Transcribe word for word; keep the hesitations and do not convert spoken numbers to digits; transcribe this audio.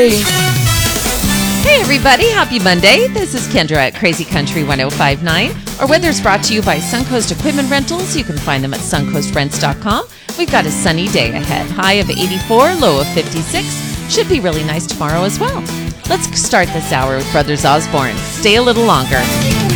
Hey everybody, happy Monday. This is Kendra at Crazy Country one oh five point nine. Our weather's brought to you by Suncoast Equipment Rentals. You can find them at suncoast rents dot com. We've got a sunny day ahead. High of eighty-four, low of fifty-six. Should be really nice tomorrow as well. Let's start this hour with Brothers Osborne. Stay a little longer.